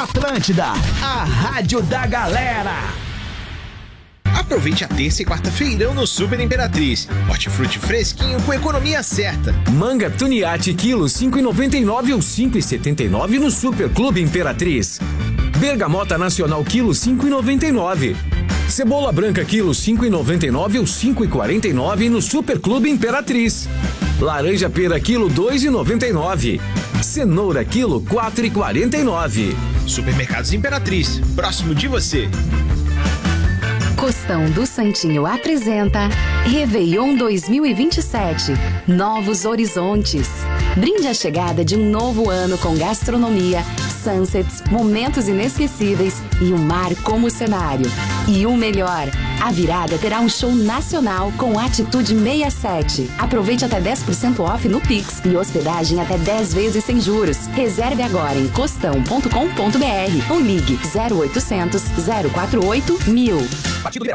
Atlântida, a rádio da galera. Aproveite a terça e quarta-feirão no Super Imperatriz. Hortifruti fresquinho com economia certa. Manga Tuniate quilo 5,99 ou 5,79 no Super Clube Imperatriz. Bergamota Nacional quilo 5,99. Cebola branca quilo 5,99 ou 5,49 no Super Clube Imperatriz. Laranja pera quilo 2,99. Cenoura quilo 4,49. Supermercados Imperatriz, próximo de você. Costão do Santinho apresenta Réveillon 2027, Novos Horizontes. Brinde a chegada de um novo ano com gastronomia, sunsets, momentos inesquecíveis e o mar como cenário. E o melhor, a virada terá um show nacional com Atitude 67. Aproveite até 10% off no Pix e hospedagem até 10 vezes sem juros. Reserve agora em costão.com.br ou ligue 0800 048 1000.